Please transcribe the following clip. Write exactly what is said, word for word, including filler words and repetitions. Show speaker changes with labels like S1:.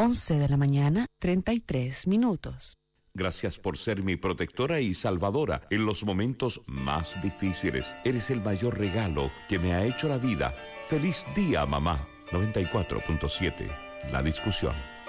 S1: once de la mañana, treinta y tres minutos.
S2: Gracias por ser mi protectora y salvadora en los momentos más difíciles. Eres el mayor regalo que me ha hecho la vida. Feliz día, mamá. noventa y cuatro punto siete. La discusión.